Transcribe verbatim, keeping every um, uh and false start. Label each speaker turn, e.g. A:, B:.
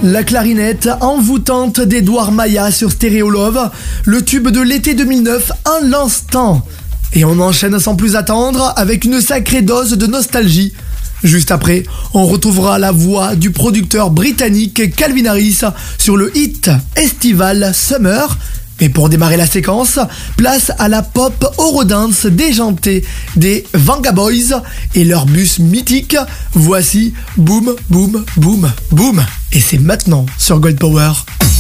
A: La clarinette envoûtante d'Edouard Maya sur Stereo Love, le tube de l'été deux mille neuf, à l'instant. Et on enchaîne sans plus attendre avec une sacrée dose de nostalgie. Juste après, on retrouvera la voix du producteur britannique Calvin Harris sur le hit estival Summer. Mais pour démarrer la séquence, place à la pop Eurodance déjantée des Venga Boys et leur bus mythique. Voici Boom Boom Boom Boom. Et c'est maintenant sur Gold Power.